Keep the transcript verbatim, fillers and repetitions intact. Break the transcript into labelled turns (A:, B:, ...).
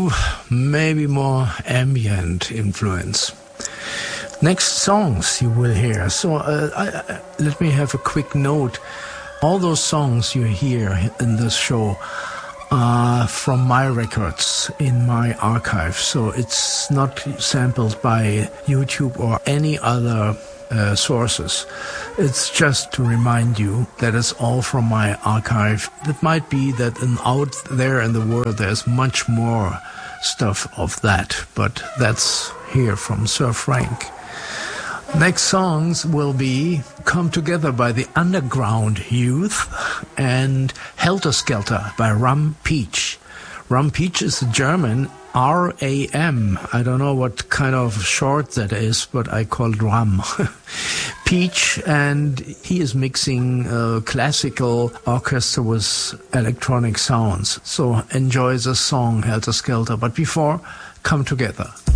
A: to maybe more ambient influence. Next songs you will hear. So uh, I, I, let me have a quick note. All those songs you hear in this show are from my records in my archive. So it's not sampled by YouTube or any other uh, sources. It's just to remind you that it's all from my archive. It might be that in, out there in the world there's much more stuff of that, but that's here from Sir Frank. Next songs will be Come Together by the Underground Youth and Helter Skelter by Rum Peach. Rum Peach is a German, R A M. I don't know what kind of short that is, but I call it Rum. Peach, and he is mixing uh, classical orchestra with electronic sounds. So enjoy the song Helter Skelter, but before, Come Together.